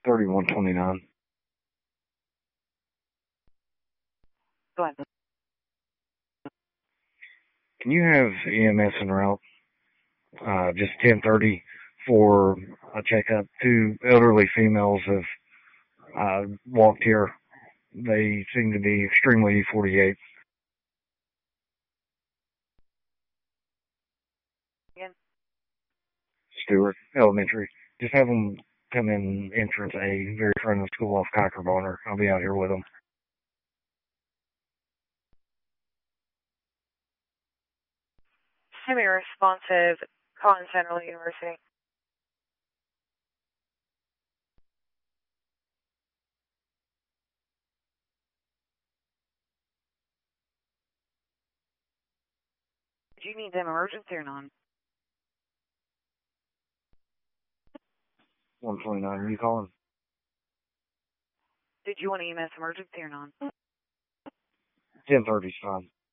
3129. Go ahead. Can you have EMS en route? Just 10:30 for a checkup. Two elderly females have walked here. They seem to be extremely E48. Again. Stewart Elementary. Just have them come in entrance A, very front of the school off Cocker Bonner. I'll be out here with them. Semi-responsive, Collins Central University. Do you need them emergency or not? 129, are you calling? Did you want EMS emergency or not? 10:30 is fine.